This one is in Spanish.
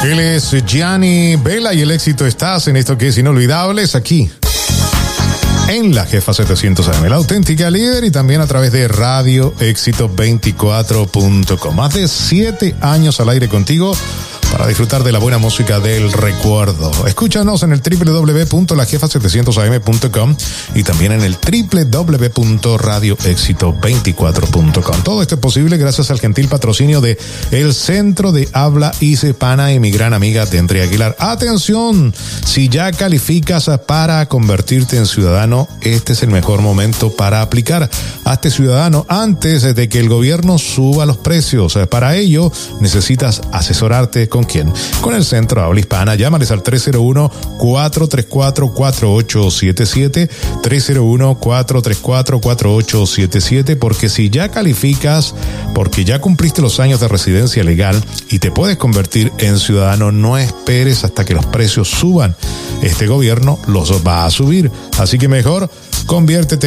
Él es Gianni Vela y el éxito estás en esto que es Inolvidables aquí en la Jefa 700 AM, la auténtica líder, y también a través de Radio Éxito 24.com. Más de 7 años al aire contigo para disfrutar de la buena música del recuerdo. Escúchanos en el www.lajefa700am.com y también en el www.radioexito24.com. Todo esto es posible gracias al gentil patrocinio de el Centro de Habla Hispana y mi gran amiga Tendri Aguilar. Atención, si ya calificas para convertirte en ciudadano, este es el mejor momento para aplicar. Hazte ciudadano antes de que el gobierno suba los precios. Para ello necesitas asesorarte con ¿quién? Con el Centro de Habla Hispana. Llámales al 301-434-4877, 301-434-4877, porque si ya calificas, porque ya cumpliste los años de residencia legal y te puedes convertir en ciudadano, no esperes hasta que los precios suban. Este gobierno los va a subir, así que mejor conviértete